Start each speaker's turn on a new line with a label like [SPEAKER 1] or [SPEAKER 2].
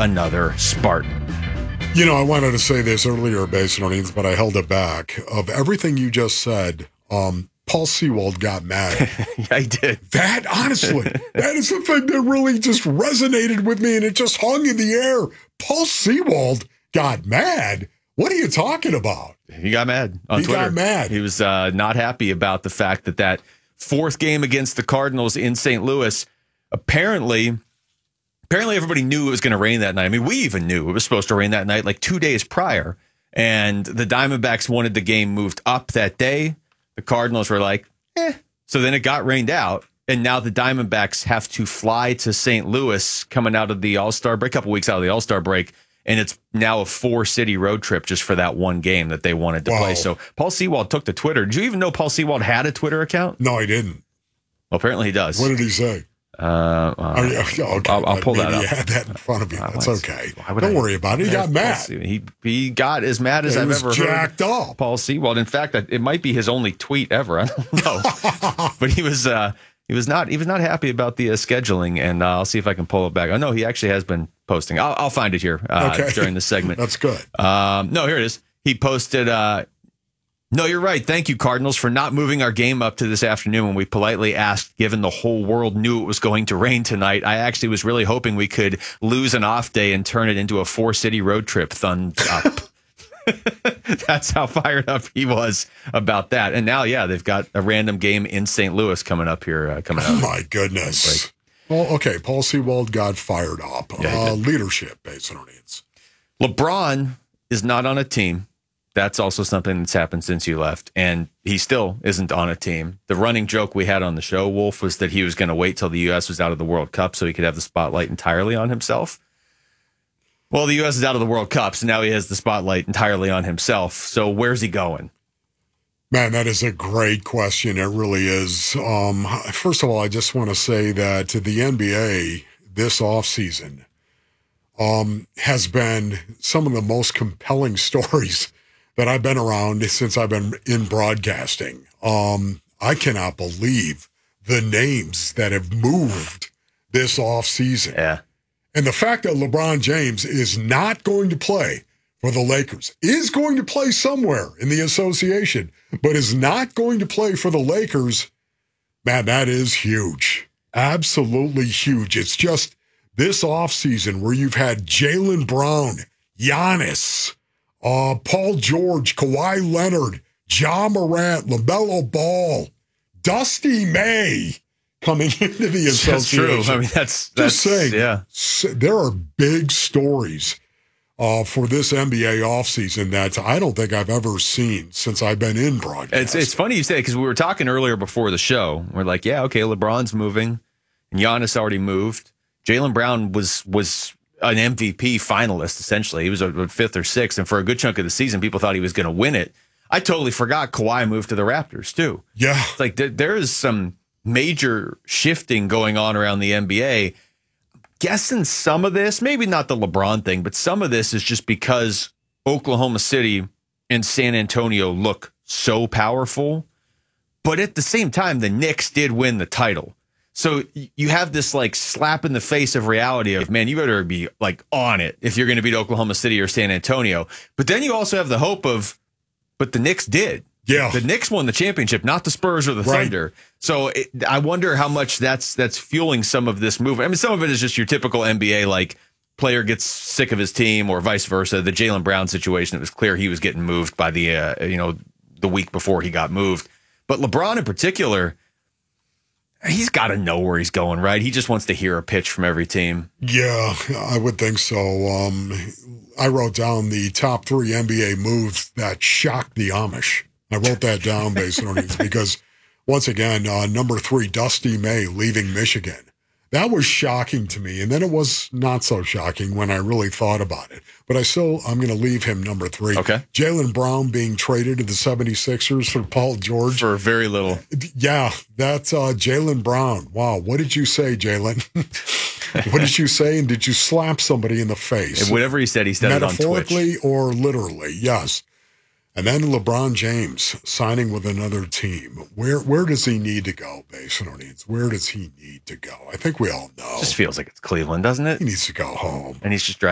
[SPEAKER 1] another Spartan.
[SPEAKER 2] You know, I wanted to say this earlier, Basin Earnings, but I held it back. Of everything you just said, Paul Sewald got mad.
[SPEAKER 1] Yeah, he did.
[SPEAKER 2] That, honestly, that is the thing that really just resonated with me, and it just hung in the air. Paul Sewald got mad? What are you talking about?
[SPEAKER 1] He got mad on Twitter.
[SPEAKER 2] He got mad.
[SPEAKER 1] He was not happy about the fact that fourth game against the Cardinals in St. Louis, apparently everybody knew it was going to rain that night. I mean, we even knew it was supposed to rain that night like 2 days prior, and the Diamondbacks wanted the game moved up that day. The Cardinals were like, So then it got rained out, and now the Diamondbacks have to fly to St. Louis coming out of the All-Star break, a couple weeks out of the All-Star break, and it's now a 4-city road trip just for that one game that they wanted to play. So Paul Sewald took to Twitter. Did you even know Paul Sewald had a Twitter account?
[SPEAKER 2] No, I didn't.
[SPEAKER 1] Well, apparently he does.
[SPEAKER 2] What did he say?
[SPEAKER 1] Okay.
[SPEAKER 2] I'll
[SPEAKER 1] pull that up.
[SPEAKER 2] You had that in front of you. That's okay. Don't worry about it. He got mad.
[SPEAKER 1] He got as mad as I've ever
[SPEAKER 2] jacked
[SPEAKER 1] heard
[SPEAKER 2] up.
[SPEAKER 1] Paul Sewald. In fact, it might be his only tweet ever. I don't know. But he was not happy about the scheduling, and I'll see if I can pull it back. Oh no, he actually has been posting. I'll find it here during the segment.
[SPEAKER 2] That's good.
[SPEAKER 1] No, here it is. He posted. No, you're right. Thank you, Cardinals, for not moving our game up to this afternoon when we politely asked, given the whole world knew it was going to rain tonight. I actually was really hoping we could lose an off day and turn it into a 4-city road trip. Thumbs up. That's how fired up he was about that. And now, they've got a random game in St. Louis coming up here.
[SPEAKER 2] Oh, my goodness. Well, okay. Paul Sewald got fired up. Leadership, Basin Earnings.
[SPEAKER 1] LeBron is not on a team. That's also something that's happened since you left, and he still isn't on a team. The running joke we had on the show, Wolf, was that he was going to wait till the U.S. was out of the World Cup so he could have the spotlight entirely on himself. Well, the U.S. is out of the World Cup, so now he has the spotlight entirely on himself. So where's he going?
[SPEAKER 2] Man, that is a great question. It really is. First of all, I just want to say that the NBA this offseason has been some of the most compelling stories that I've been around since I've been in broadcasting. I cannot believe the names that have moved this offseason.
[SPEAKER 1] Yeah.
[SPEAKER 2] And the fact that LeBron James is not going to play for the Lakers, is going to play somewhere in the association, but is not going to play for the Lakers, man, that is huge. Absolutely huge. It's just this offseason where you've had Jaylen Brown, Giannis, Paul George, Kawhi Leonard, Ja Morant, LaMelo Ball, Dusty May coming into the association.
[SPEAKER 1] That's true. I mean, that's
[SPEAKER 2] just saying.
[SPEAKER 1] Yeah.
[SPEAKER 2] There are big stories for this NBA offseason that I don't think I've ever seen since I've been in broadcasting.
[SPEAKER 1] It's funny you say it because we were talking earlier before the show. We're like, LeBron's moving, and Giannis already moved. Jaylen Brown was an MVP finalist, essentially. He was a fifth or sixth, and for a good chunk of the season, people thought he was going to win it. I totally forgot Kawhi moved to the Raptors, too.
[SPEAKER 2] Yeah.
[SPEAKER 1] It's like there is some major shifting going on around the NBA. Guessing some of this, maybe not the LeBron thing, but some of this is just because Oklahoma City and San Antonio look so powerful. But at the same time, the Knicks did win the title. So you have this like slap in the face of reality of, man, you better be like on it if you're going to beat Oklahoma City or San Antonio. But then you also have the hope of, but the Knicks did.
[SPEAKER 2] Yeah.
[SPEAKER 1] The Knicks won the championship, not the Spurs or the Thunder. So I wonder how much that's fueling some of this move. I mean, some of it is just your typical NBA, like player gets sick of his team or vice versa. The Jaylen Brown situation, it was clear he was getting moved by the week before he got moved. But LeBron in particular, he's got to know where he's going, right? He just wants to hear a pitch from every team.
[SPEAKER 2] Yeah, I would think so. I wrote down the top 3 NBA moves that shocked the Amish. I wrote that down, Basin Earnings, because once again, number 3, Dusty May leaving Michigan. That was shocking to me. And then it was not so shocking when I really thought about it. But I'm going to leave him number 3.
[SPEAKER 1] Okay.
[SPEAKER 2] Jaylen Brown being traded to the 76ers for Paul George.
[SPEAKER 1] For very little.
[SPEAKER 2] Yeah, that's Jaylen Brown. Wow. What did you say, Jaylen? What did you say? And did you slap somebody in the face?
[SPEAKER 1] And whatever he said it on Twitch.
[SPEAKER 2] Metaphorically or literally, yes. And then LeBron James signing with another team. Where does he need to go, Basin Earnings? Where does he need to go? I think we all know.
[SPEAKER 1] Just feels like it's Cleveland, doesn't it?
[SPEAKER 2] He needs to go home.
[SPEAKER 1] And he's just